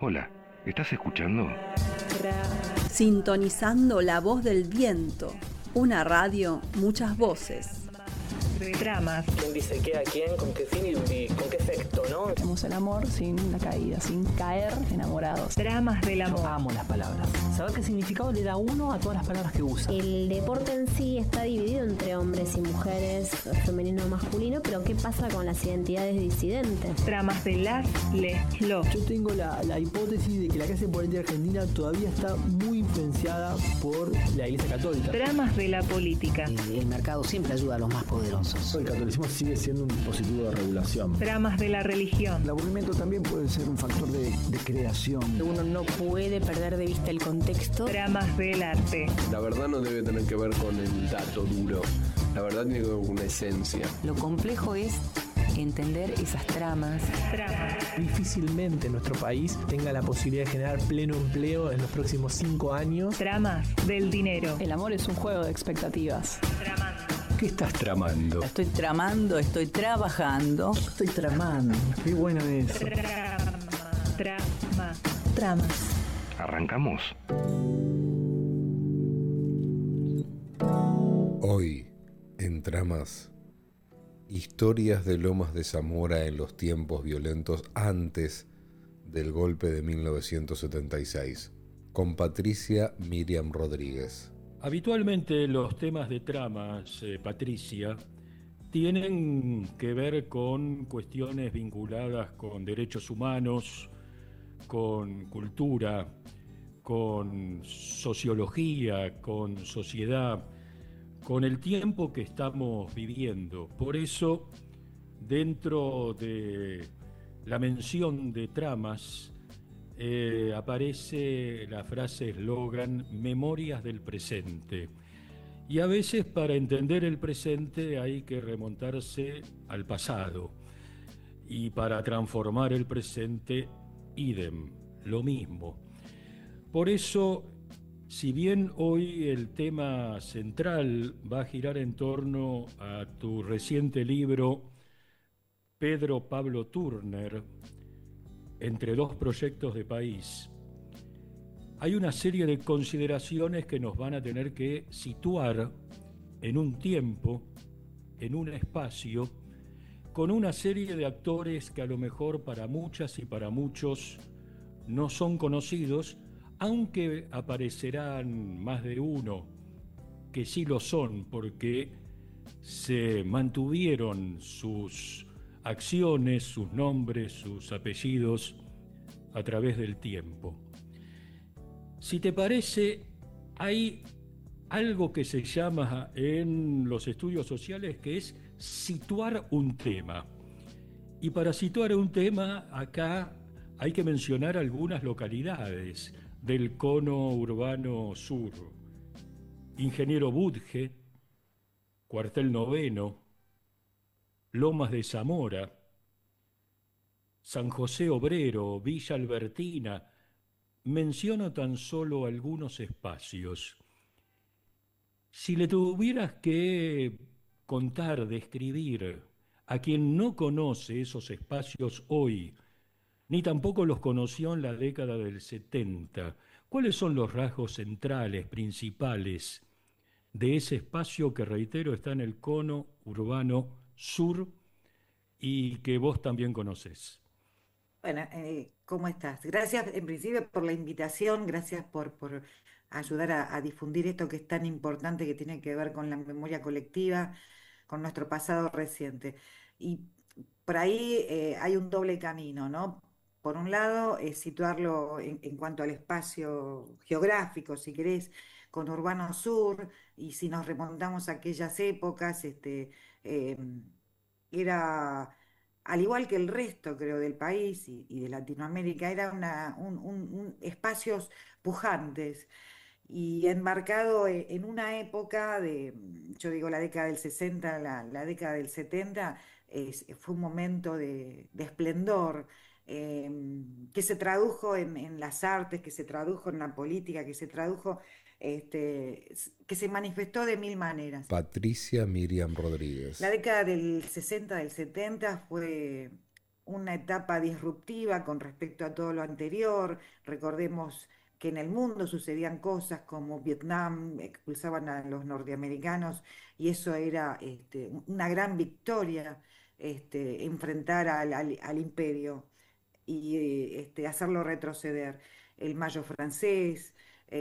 Hola, ¿estás escuchando? Sintonizando la voz del viento. Una radio, muchas voces. Tramas. ¿Quién dice qué a quién? ¿Con qué fin y con qué efecto, no? Tenemos el amor sin la caída, sin caer enamorados. Tramas del amor. Yo amo las palabras. Saber qué significado le da uno a todas las palabras que usa. El deporte en sí está dividido entre hombres y mujeres, femenino o masculino, pero ¿qué pasa con las identidades disidentes? Tramas de les, los. Yo tengo la hipótesis de que la clase política argentina todavía está muy influenciada por la Iglesia Católica. Tramas de la política. El mercado siempre ayuda a los más poderosos. El catolicismo sigue siendo un dispositivo de regulación. Tramas de la religión. El aburrimiento también puede ser un factor de creación. Uno no puede perder de vista el contexto. Tramas del arte. La verdad no debe tener que ver con el dato duro. La verdad tiene que ver con una esencia. Lo complejo es entender esas tramas. Difícilmente nuestro país tenga la posibilidad de generar pleno empleo en los próximos 5 años. Tramas del dinero. El amor es un juego de expectativas. Tramando. ¿Qué estás tramando? Estoy tramando, estoy trabajando. Estoy tramando. Qué bueno eso. Tramas. ¿Arrancamos? Hoy, en Tramas, historias de Lomas de Zamora en los tiempos violentos antes del golpe de 1976, con Patricia Miriam Rodríguez. Habitualmente los temas de tramas, Patricia, tienen que ver con cuestiones vinculadas con derechos humanos, con cultura, con sociología, con sociedad, con el tiempo que estamos viviendo. Por eso, dentro de la mención de tramas, aparece la frase eslogan Memorias del presente. Y a veces para entender el presente hay que remontarse al pasado. Y para transformar el presente, idem, lo mismo. Por eso, si bien hoy el tema central va a girar en torno a tu reciente libro Pedro Pablo Turner, Entre dos proyectos de país, hay una serie de consideraciones que nos van a tener que situar en un tiempo, en un espacio, con una serie de actores que a lo mejor para muchas y para muchos no son conocidos, aunque aparecerán más de uno que sí lo son, porque se mantuvieron sus acciones, sus nombres, sus apellidos a través del tiempo. Si te parece, hay algo que se llama en los estudios sociales que es situar un tema. Y para situar un tema, acá hay que mencionar algunas localidades del cono urbano sur. Ingeniero Budge, Cuartel Noveno, Lomas de Zamora, San José Obrero, Villa Albertina. Menciono tan solo algunos espacios. Si le tuvieras que contar, describir a quien no conoce esos espacios hoy, ni tampoco los conoció en la década del 70, ¿cuáles son los rasgos centrales, principales de ese espacio que, reitero, está en el cono urbano sur y que vos también conocés? Bueno, ¿cómo estás? Gracias en principio por la invitación, gracias por ayudar a difundir esto que es tan importante, que tiene que ver con la memoria colectiva, con nuestro pasado reciente. Y por ahí hay un doble camino, ¿no? Por un lado, situarlo en cuanto al espacio geográfico, si querés, con Urbano Sur, y si nos remontamos a aquellas épocas, eh, era, al igual que el resto, creo, del país y de Latinoamérica, era espacios pujantes y enmarcado en una época de, yo digo la década del 60, la década del 70, fue un momento de esplendor, que se tradujo en las artes, que se tradujo en la política, que se tradujo, que se manifestó de mil maneras. Patricia Miriam Rodríguez. La década del 60, del 70 fue una etapa disruptiva con respecto a todo lo anterior. Recordemos que en el mundo sucedían cosas como Vietnam, expulsaban a los norteamericanos y eso era una gran victoria, enfrentar al imperio y hacerlo retroceder. El Mayo francés,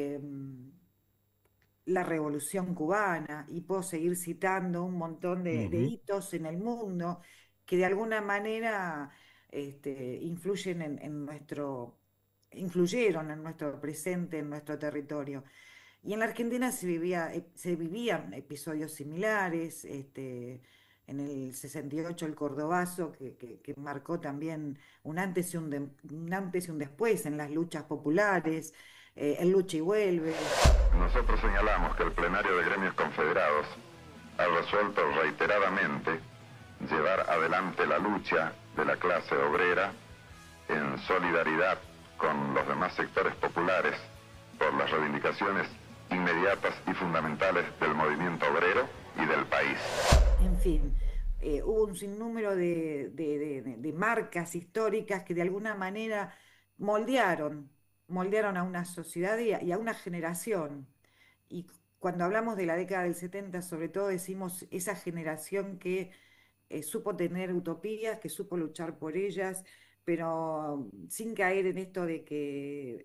la Revolución cubana, y puedo seguir citando un montón de hitos en el mundo que de alguna manera influyen influyeron en nuestro presente, en nuestro territorio. Y en la Argentina se vivían episodios similares, en el 68 el Cordobazo, que marcó también un antes un antes y un después en las luchas populares, el Lucha y Vuelve. Nosotros señalamos que el plenario de gremios confederados ha resuelto reiteradamente llevar adelante la lucha de la clase obrera en solidaridad con los demás sectores populares por las reivindicaciones inmediatas y fundamentales del movimiento obrero y del país. En fin, hubo un sinnúmero de marcas históricas que de alguna manera moldearon a una sociedad y a una generación. Y cuando hablamos de la década del 70, sobre todo decimos esa generación que supo tener utopías, que supo luchar por ellas, pero sin caer en esto de que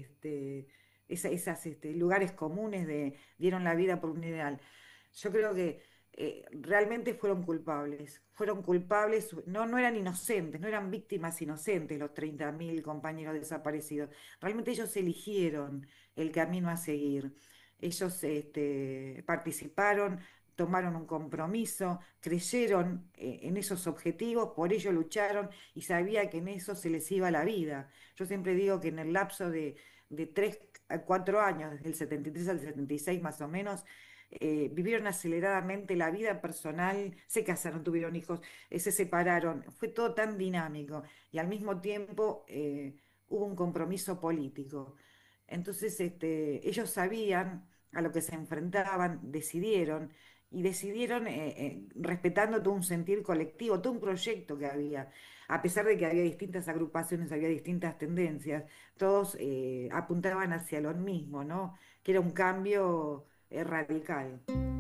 esos lugares comunes dieron la vida por un ideal. Yo creo que realmente fueron culpables, no eran inocentes, no eran víctimas inocentes los 30.000 compañeros desaparecidos. Realmente ellos eligieron el camino a seguir. Ellos participaron, tomaron un compromiso, creyeron en esos objetivos, por ello lucharon y sabía que en eso se les iba la vida. Yo siempre digo que en el lapso de 3 a 4 años, desde el 73 al 76 más o menos, vivieron aceleradamente la vida personal, se casaron, tuvieron hijos, se separaron, fue todo tan dinámico y al mismo tiempo hubo un compromiso político. Entonces ellos sabían a lo que se enfrentaban, decidieron respetando todo un sentir colectivo, todo un proyecto que había, a pesar de que había distintas agrupaciones, había distintas tendencias, todos apuntaban hacia lo mismo, ¿no? Que era un cambio radical.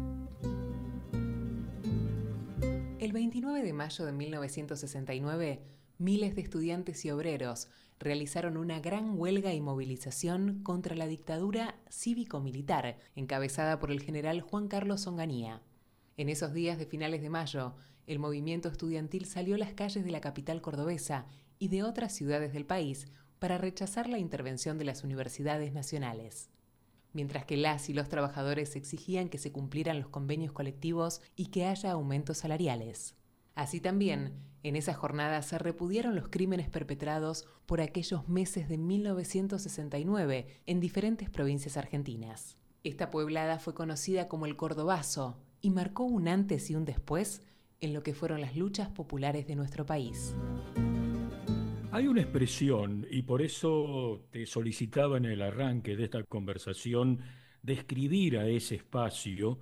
El 29 de mayo de 1969, miles de estudiantes y obreros realizaron una gran huelga y movilización contra la dictadura cívico-militar, encabezada por el general Juan Carlos Onganía. En esos días de finales de mayo, el movimiento estudiantil salió a las calles de la capital cordobesa y de otras ciudades del país para rechazar la intervención de las universidades nacionales. Mientras que las y los trabajadores exigían que se cumplieran los convenios colectivos y que haya aumentos salariales. Así también, en esa jornada se repudiaron los crímenes perpetrados por aquellos meses de 1969 en diferentes provincias argentinas. Esta pueblada fue conocida como el Cordobazo y marcó un antes y un después en lo que fueron las luchas populares de nuestro país. Hay una expresión, y por eso te solicitaba en el arranque de esta conversación describir a ese espacio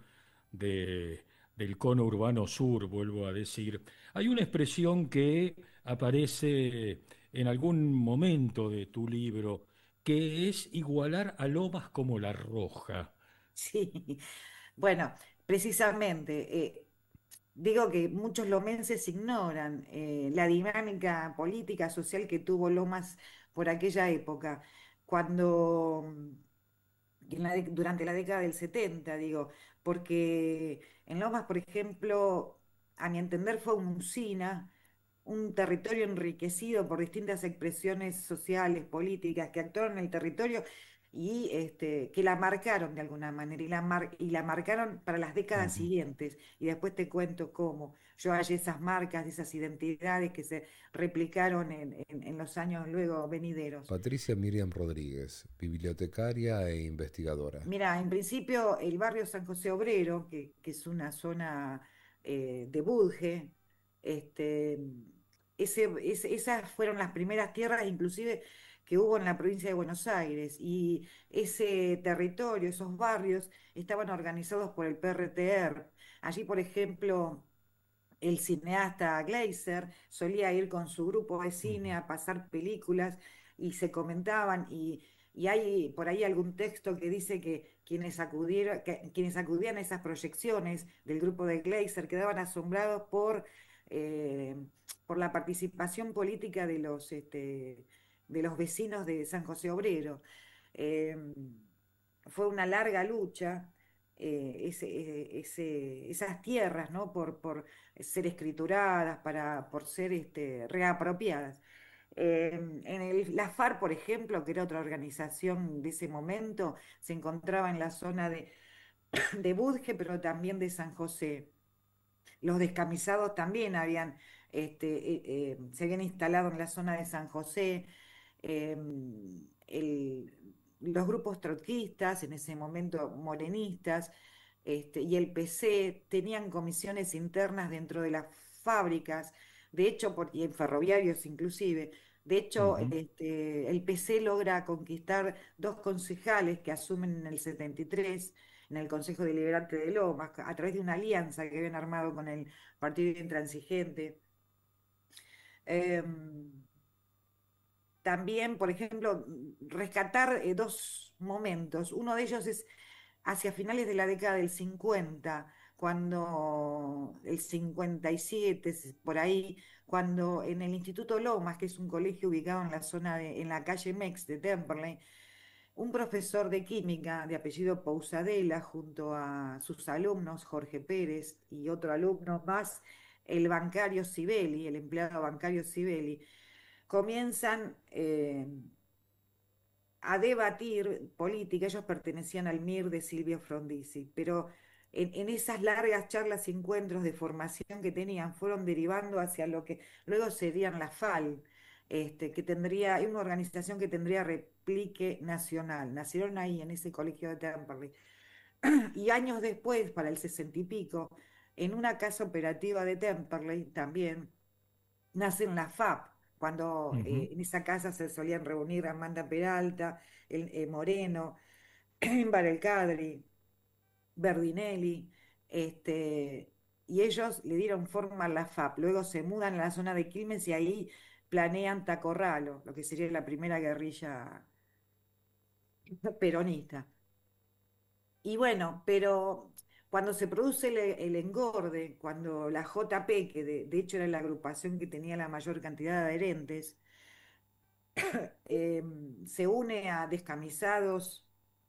del cono urbano sur, vuelvo a decir. Hay una expresión que aparece en algún momento de tu libro, que es igualar a Lomas como La Roja. Sí, bueno, precisamente, digo que muchos lomenses ignoran la dinámica política, social que tuvo Lomas por aquella época, cuando durante la década del 70, digo, porque en Lomas, por ejemplo, a mi entender fue una usina, un territorio enriquecido por distintas expresiones sociales, políticas, que actuaron en el territorio y que la marcaron de alguna manera, y la marcaron para las décadas siguientes. Y después te cuento cómo yo hallé esas marcas, esas identidades que se replicaron en los años luego venideros. Patricia Miriam Rodríguez, bibliotecaria e investigadora. Mira, en principio el barrio San José Obrero, que es una zona de Budge, esas fueron las primeras tierras, inclusive, que hubo en la provincia de Buenos Aires, y ese territorio, esos barrios, estaban organizados por el PRTR. Allí, por ejemplo, el cineasta Gleiser solía ir con su grupo de cine a pasar películas y se comentaban y hay por ahí algún texto que dice que quienes acudían a esas proyecciones del grupo de Gleiser quedaban asombrados eh, por la participación política de los vecinos de San José Obrero. Eh, Fue una larga lucha. Esas tierras, ¿no? Por ser escrituradas, por ser reapropiadas. La FARC, por ejemplo, que era otra organización de ese momento, se encontraba en la zona de Budge, pero también de San José. Los descamisados también se habían instalado en la zona de San José. eh, el- los grupos trotskistas, en ese momento morenistas, y el PC tenían comisiones internas dentro de las fábricas, de hecho, y en ferroviarios inclusive. De hecho, el PC logra conquistar dos concejales que asumen en el 73 en el Consejo Deliberante de Lomas, a través de una alianza que habían armado con el Partido Intransigente. Em, También, por ejemplo, rescatar dos momentos. Uno de ellos es hacia finales de la década del 50, cuando el 57, por ahí, cuando en el Instituto Lomas, que es un colegio ubicado en la en la calle Mex de Temperley, un profesor de química de apellido Pousadela, junto a sus alumnos Jorge Pérez y otro alumno más, el bancario Sibeli, el empleado bancario Sibeli, comienzan a debatir política. Ellos pertenecían al MIR de Silvio Frondizi, pero en esas largas charlas y encuentros de formación que tenían, fueron derivando hacia lo que luego serían la FAL, que tendría, una organización que tendría replique nacional. Nacieron ahí, en ese colegio de Temperley. Y años después, para el 60 y pico, en una casa operativa de Temperley también, nacen la FAP, cuando en esa casa se solían reunir Amanda Peralta, Moreno, El Cadri, Berdinelli, y ellos le dieron forma a la FAP. Luego se mudan a la zona de Quilmes y ahí planean Tacorralo, lo que sería la primera guerrilla peronista. Y bueno, pero cuando se produce el engorde, cuando la JP, que de hecho era la agrupación que tenía la mayor cantidad de adherentes, se une a descamisados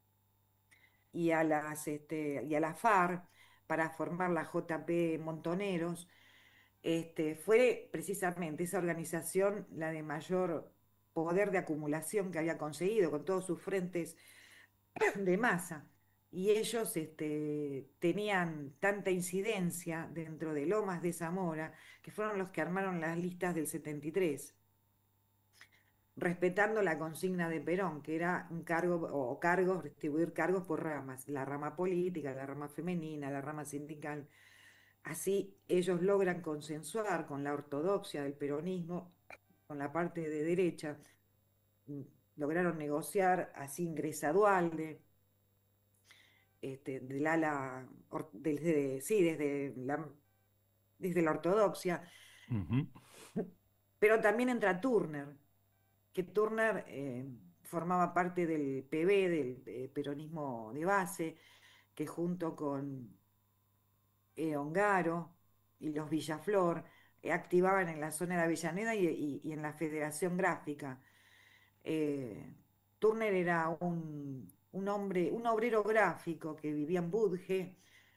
y a la FARC para formar la JP Montoneros. Fue precisamente esa organización la de mayor poder de acumulación que había conseguido, con todos sus frentes de masa. Y ellos tenían tanta incidencia dentro de Lomas de Zamora, que fueron los que armaron las listas del 73, respetando la consigna de Perón, que era un cargo o cargos, distribuir cargos por ramas, la rama política, la rama femenina, la rama sindical. Así ellos logran consensuar con la ortodoxia del peronismo, con la parte de derecha. Lograron negociar, así ingresa Duhalde, del ala, desde la ortodoxia. Pero también entra Turner, que Turner formaba parte del PB, del peronismo de base, que junto con Ongaro y los Villaflor activaban en la zona de Avellaneda y en la Federación Gráfica. Turner era un hombre, un obrero gráfico que vivía en Budge,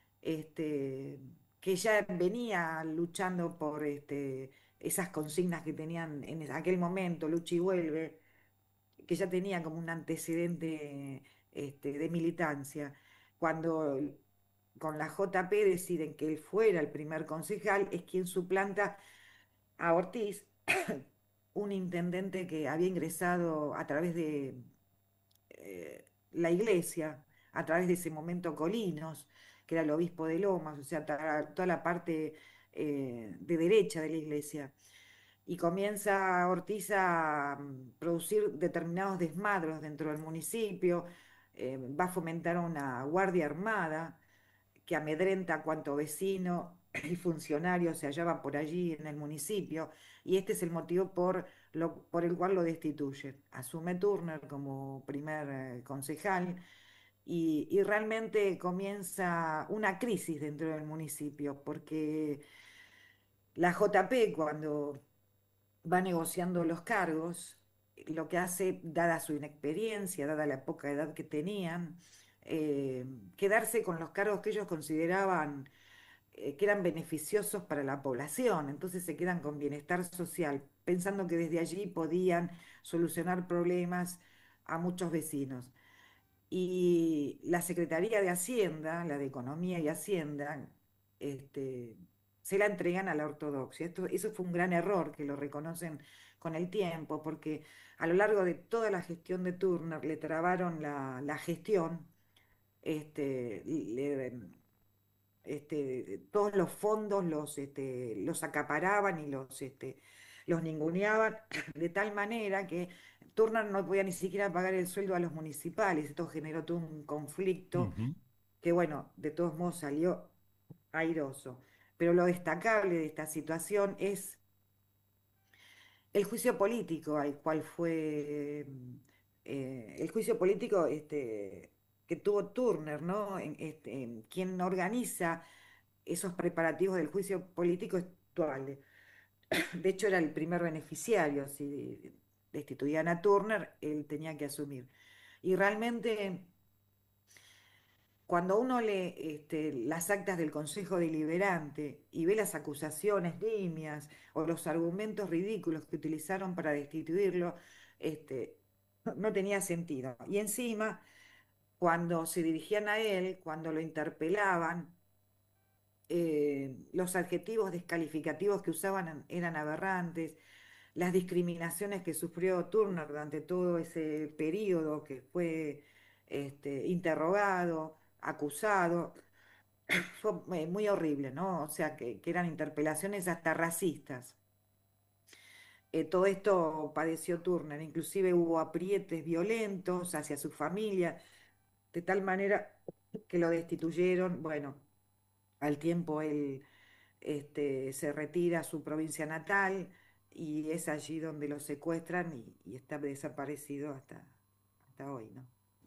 que ya venía luchando por esas consignas que tenían en aquel momento, lucha y vuelve, que ya tenía como un antecedente de militancia. Cuando con la JP deciden que él fuera el primer concejal, es quien suplanta a Ortiz, un intendente que había ingresado a través de la iglesia, a través de ese momento Colinos, que era el obispo de Lomas, o sea, toda la parte de derecha de la iglesia. Y comienza Ortiz a producir determinados desmadros dentro del municipio, va a fomentar una guardia armada que amedrenta a cuanto vecino el funcionario se hallaba por allí en el municipio, y este es el motivo por el cual lo destituyen. Asume Turner como primer concejal, y realmente comienza una crisis dentro del municipio, porque la JP, cuando va negociando los cargos, lo que hace, dada su inexperiencia, dada la poca edad que tenían, quedarse con los cargos que ellos consideraban que eran beneficiosos para la población. Entonces se quedan con bienestar social, pensando que desde allí podían solucionar problemas a muchos vecinos. Y la Secretaría de Hacienda, la de Economía y Hacienda, se la entregan a la ortodoxia. Eso fue un gran error, que lo reconocen con el tiempo, porque a lo largo de toda la gestión de Turner le trabaron la gestión, todos los fondos los acaparaban y los ninguneaban, de tal manera que Turner no podía ni siquiera pagar el sueldo a los municipales. Esto generó todo un conflicto que, bueno, de todos modos salió airoso. Pero lo destacable de esta situación es el juicio político al cual fue, el juicio político que tuvo Turner, ¿no? Quien organiza esos preparativos del juicio político es Toale. De hecho, era el primer beneficiario. Si destituían a Turner, él tenía que asumir. Y realmente, cuando uno lee las actas del Consejo Deliberante y ve las acusaciones nimias o los argumentos ridículos que utilizaron para destituirlo, no tenía sentido. Y encima, cuando se dirigían a él, cuando lo interpelaban, los adjetivos descalificativos que usaban eran aberrantes. Las discriminaciones que sufrió Turner durante todo ese periodo que fue interrogado, acusado, fue muy horrible, ¿no? O sea, que eran interpelaciones hasta racistas. Todo esto padeció Turner, inclusive hubo aprietes violentos hacia su familia, de tal manera que lo destituyeron. Bueno, al tiempo él se retira a su provincia natal, y es allí donde lo secuestran y está desaparecido hasta hoy, ¿no?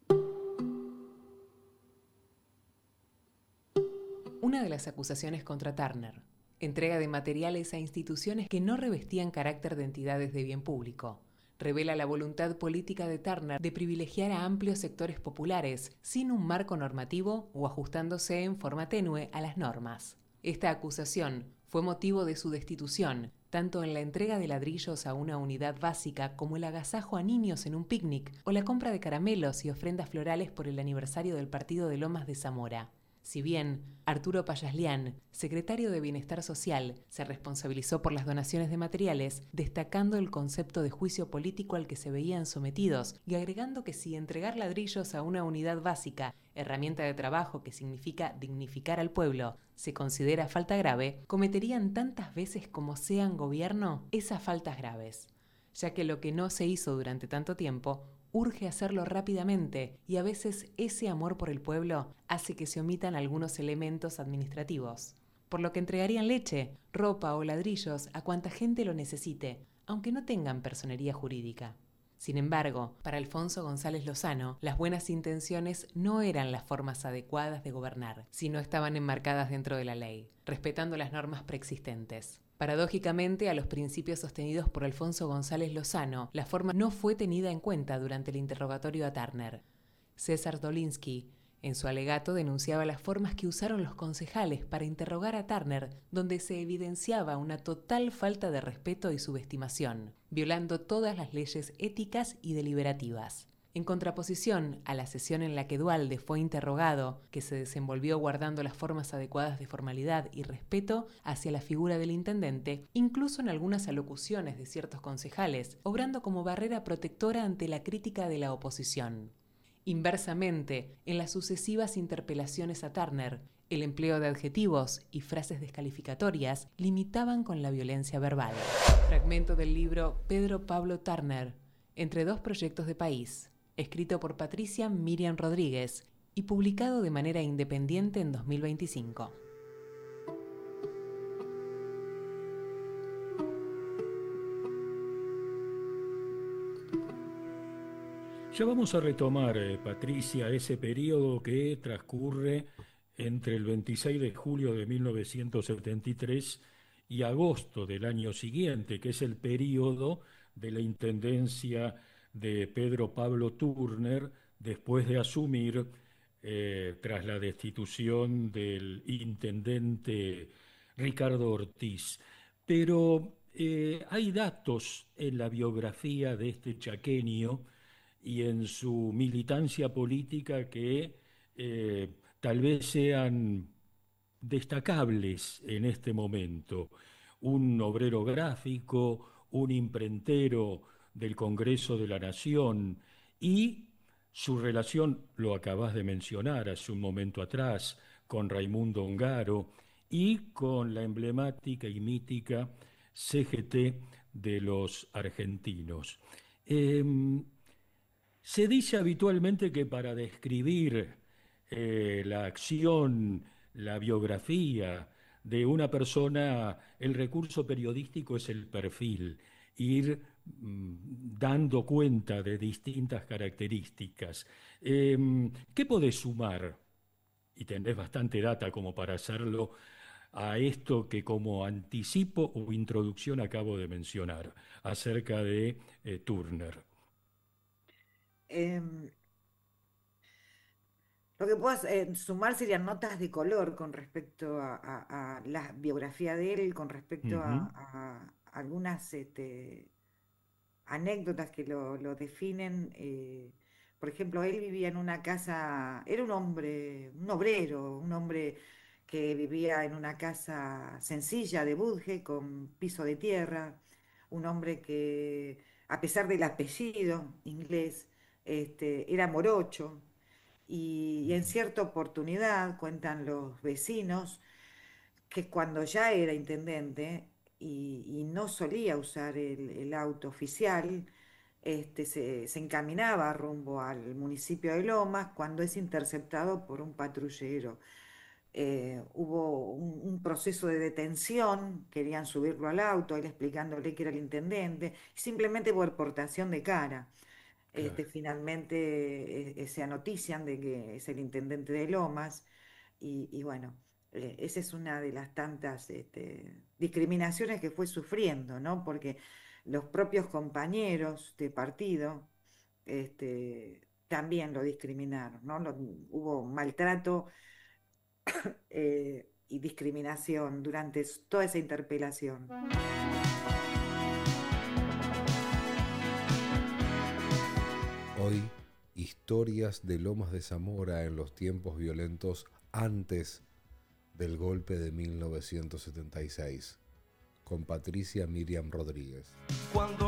Una de las acusaciones contra Turner: entrega de materiales a instituciones que no revestían carácter de entidades de bien público. Revela la voluntad política de Turner de privilegiar a amplios sectores populares sin un marco normativo o ajustándose en forma tenue a las normas. Esta acusación fue motivo de su destitución, tanto en la entrega de ladrillos a una unidad básica como el agasajo a niños en un picnic o la compra de caramelos y ofrendas florales por el aniversario del partido de Lomas de Zamora. Si bien Arturo Payaslián, secretario de Bienestar Social, se responsabilizó por las donaciones de materiales, destacando el concepto de juicio político al que se veían sometidos y agregando que si entregar ladrillos a una unidad básica, herramienta de trabajo que significa dignificar al pueblo, se considera falta grave, cometerían tantas veces como sean gobierno esas faltas graves, ya que lo que no se hizo durante tanto tiempo urge hacerlo rápidamente, y a veces ese amor por el pueblo hace que se omitan algunos elementos administrativos, por lo que entregarían leche, ropa o ladrillos a cuanta gente lo necesite, aunque no tengan personería jurídica. Sin embargo, para Alfonso González Lozano, las buenas intenciones no eran las formas adecuadas de gobernar, sino estaban enmarcadas dentro de la ley, respetando las normas preexistentes. Paradójicamente, a los principios sostenidos por Alfonso González Lozano, la forma no fue tenida en cuenta durante el interrogatorio a Turner. César Dolinsky, en su alegato, denunciaba las formas que usaron los concejales para interrogar a Turner, donde se evidenciaba una total falta de respeto y subestimación, violando todas las leyes éticas y deliberativas. En contraposición a la sesión en la que Duhalde fue interrogado, que se desenvolvió guardando las formas adecuadas de formalidad y respeto hacia la figura del intendente, incluso en algunas alocuciones de ciertos concejales, obrando como barrera protectora ante la crítica de la oposición. Inversamente, en las sucesivas interpelaciones a Turner, el empleo de adjetivos y frases descalificatorias limitaban con la violencia verbal. Fragmento del libro Pedro Pablo Turner, Entre dos proyectos de país, escrito por Patricia Miriam Rodríguez y publicado de manera independiente en 2025. Ya vamos a retomar, Patricia, ese periodo que transcurre entre el 26 de julio de 1973 y agosto del año siguiente, que es el periodo de la intendencia de Pedro Pablo Turner después de asumir tras la destitución del intendente Ricardo Ortiz. Pero hay datos en la biografía de este chaqueño y en su militancia política que tal vez sean destacables en este momento. Un obrero gráfico, un imprentero del Congreso de la Nación y su relación, lo acabas de mencionar hace un momento atrás, con Raimundo Ongaro y con la emblemática y mítica CGT de los argentinos. Se dice habitualmente que para describir la acción, la biografía de una persona, el recurso periodístico es el perfil, ir dando cuenta de distintas características. ¿Qué podés sumar? Y tenés bastante data como para hacerlo a esto que como anticipo o introducción acabo de mencionar, acerca de Turner. Lo que puedo sumar serían notas de color con respecto a la biografía de él, con respecto a algunas anécdotas que lo definen. Por ejemplo, él vivía en una casa, era un hombre, un obrero, un hombre que vivía en una casa sencilla de Budge, con piso de tierra, un hombre que, a pesar del apellido inglés, era morocho. Y en cierta oportunidad, cuentan los vecinos, que cuando ya era intendente y no solía usar el auto oficial, se encaminaba rumbo al municipio de Lomas cuando es interceptado por un patrullero. Hubo un proceso de detención, querían subirlo al auto, él explicándole que era el intendente, simplemente por portación de cara. Claro. Finalmente se anotician de que es el intendente de Lomas y bueno, esa es una de las tantas discriminaciones que fue sufriendo, ¿no? Porque los propios compañeros de partido también lo discriminaron, ¿no? Hubo maltrato y discriminación durante toda esa interpelación. Hoy, historias de Lomas de Zamora en los tiempos violentos antes del golpe de 1976, con Patricia Miriam Rodríguez.